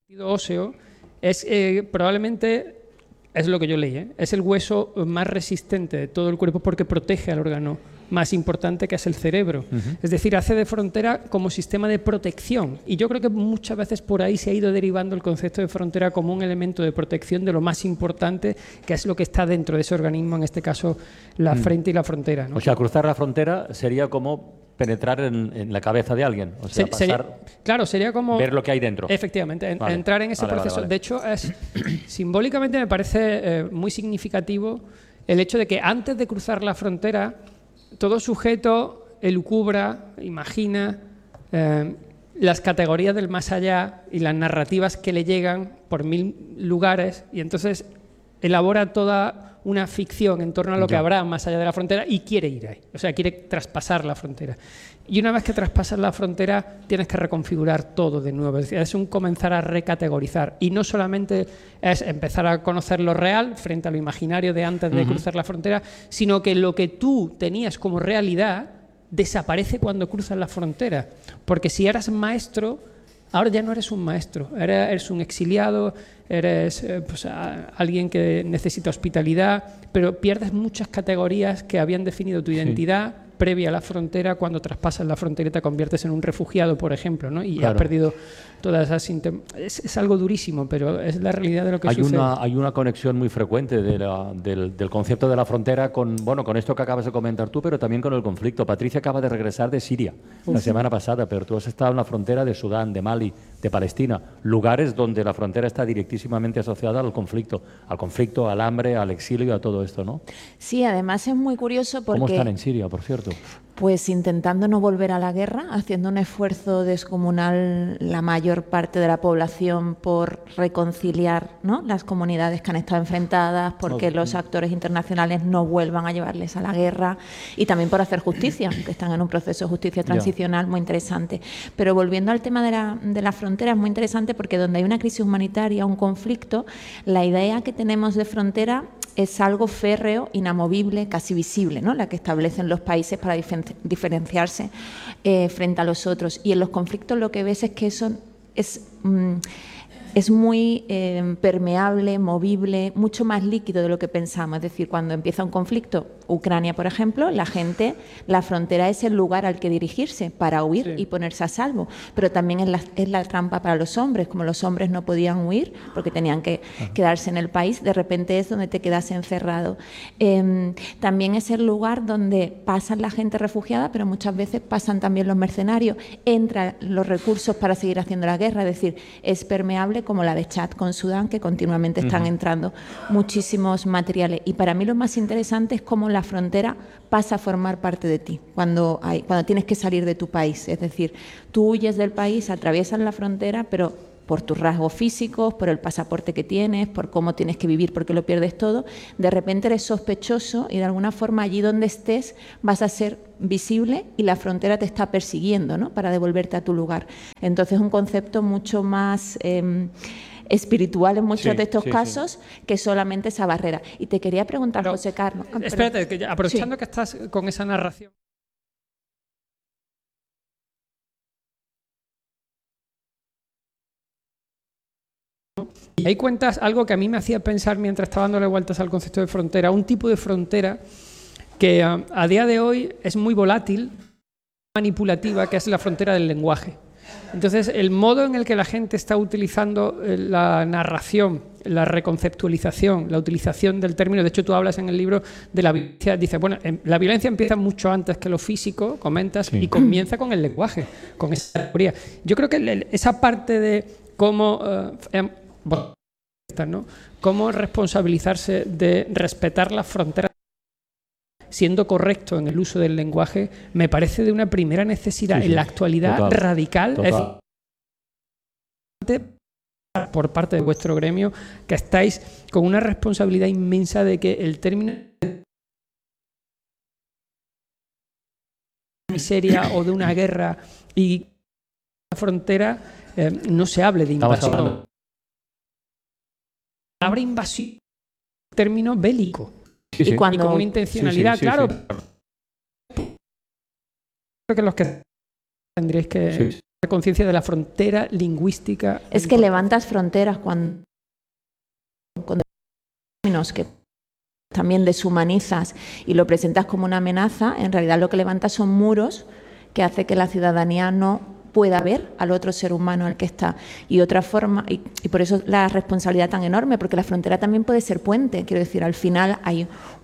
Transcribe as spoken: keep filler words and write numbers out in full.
tejido óseo es eh, probablemente, es lo que yo leí, ¿eh? es el hueso más resistente de todo el cuerpo porque protege al órgano más importante, que es el cerebro. Uh-huh. Es decir, hace de frontera como sistema de protección. Y yo creo que muchas veces por ahí se ha ido derivando el concepto de frontera como un elemento de protección de lo más importante, que es lo que está dentro de ese organismo, en este caso la uh-huh. frente y la frontera, ¿no? O sea, cruzar la frontera sería como penetrar en, en la cabeza de alguien, o sea, Se, pasar, sería, claro, sería como ver lo que hay dentro. Efectivamente, en, vale. entrar en ese vale, proceso. Vale, vale. De hecho, es, simbólicamente me parece eh, muy significativo el hecho de que antes de cruzar la frontera, todo sujeto elucubra, imagina eh, las categorías del más allá y las narrativas que le llegan por mil lugares, y entonces elabora toda una ficción en torno a lo que habrá más allá de la frontera y quiere ir ahí, o sea, quiere traspasar la frontera. Y una vez que traspasas la frontera, tienes que reconfigurar todo de nuevo, es decir, es un comenzar a recategorizar. Y no solamente es empezar a conocer lo real frente a lo imaginario de antes de uh-huh. cruzar la frontera, sino que lo que tú tenías como realidad desaparece cuando cruzas la frontera. Porque si eras maestro, ahora ya no eres un maestro, eres, eres un exiliado, eres eh, pues, a, alguien que necesita hospitalidad, pero pierdes muchas categorías que habían definido tu identidad sí. previa a la frontera. Cuando traspasas la frontera y te conviertes en un refugiado, por ejemplo, ¿no? Y claro. has perdido todas esas... Es, es algo durísimo, pero es la realidad de lo que hay sucede. Una, hay una conexión muy frecuente de la, del, del concepto de la frontera con, bueno, con esto que acabas de comentar tú, pero también con el conflicto. Patricia acaba de regresar de Siria Uf. la semana pasada, pero tú has estado en la frontera de Sudán, de Mali, de Palestina, lugares donde la frontera está directísimamente asociada al conflicto, al conflicto, al hambre, al exilio, a todo esto, ¿no? Sí, además es muy curioso porque... ¿Cómo están en Siria, por cierto? Pues intentando no volver a la guerra, haciendo un esfuerzo descomunal la mayor parte de la población por reconciliar, ¿no?, las comunidades que han estado enfrentadas, porque los actores internacionales no vuelvan a llevarles a la guerra, y también por hacer justicia, que están en un proceso de justicia transicional muy interesante. Pero volviendo al tema de la, de la frontera, es muy interesante porque donde hay una crisis humanitaria, un conflicto, la idea que tenemos de frontera es algo férreo, inamovible, casi visible, ¿no?, la que establecen los países para diferenciar diferenciarse eh, frente a los otros. Y en los conflictos lo que ves es que eso es, mm, es muy eh, permeable, movible, mucho más líquido de lo que pensamos. Es decir, cuando empieza un conflicto, Ucrania, por ejemplo, la gente, la frontera es el lugar al que dirigirse para huir sí. y ponerse a salvo. Pero también es la, es la trampa para los hombres. Como los hombres no podían huir porque tenían que Ajá. quedarse en el país, de repente es donde te quedas encerrado. Eh, también es el lugar donde pasan la gente refugiada, pero muchas veces pasan también los mercenarios. Entran los recursos para seguir haciendo la guerra. Es decir, es permeable como la de Chad con Sudán, que continuamente están uh-huh. entrando muchísimos materiales. Y para mí lo más interesante es cómo la frontera pasa a formar parte de ti cuando, hay, cuando tienes que salir de tu país. Es decir, tú huyes del país, atraviesas la frontera, pero por tus rasgos físicos, por el pasaporte que tienes, por cómo tienes que vivir porque lo pierdes todo, de repente eres sospechoso y de alguna forma allí donde estés vas a ser visible y la frontera te está persiguiendo, ¿no?, para devolverte a tu lugar. Entonces es un concepto mucho más eh, espiritual en muchos sí, de estos sí, casos sí. que solamente esa barrera. Y te quería preguntar, pero, José Carlos... Ah, espérate, que ya, aprovechando sí. que estás con esa narración... Y ahí cuentas algo que a mí me hacía pensar mientras estaba dándole vueltas al concepto de frontera, un tipo de frontera que a, a día de hoy es muy volátil, manipulativa, que es la frontera del lenguaje. Entonces, el modo en el que la gente está utilizando la narración, la reconceptualización, la utilización del término, de hecho tú hablas en el libro de la violencia, dices, bueno, la violencia empieza mucho antes que lo físico, comentas, sí. y comienza con el lenguaje, con esa teoría. Yo creo que esa parte de cómo... Uh, ¿no? Cómo responsabilizarse de respetar las fronteras siendo correcto en el uso del lenguaje me parece de una primera necesidad sí, sí. en la actualidad total, radical total. Es por parte de vuestro gremio que estáis con una responsabilidad inmensa de que el término de miseria o de una guerra y la frontera eh, no se hable de invasión. Habrá invasión, término bélico, sí, sí. Y, cuando... y con una intencionalidad, sí, sí, sí, claro. Sí. Creo que los que tendréis que... Sí. conciencia de la frontera lingüística. Es que levantas fronteras cuando, cuando términos que también deshumanizas y lo presentas como una amenaza, en realidad lo que levantas son muros que hace que la ciudadanía no pueda ver al otro ser humano al que está. Y otra forma, y, y por eso la responsabilidad tan enorme, porque la frontera también puede ser puente. Quiero decir, al final hay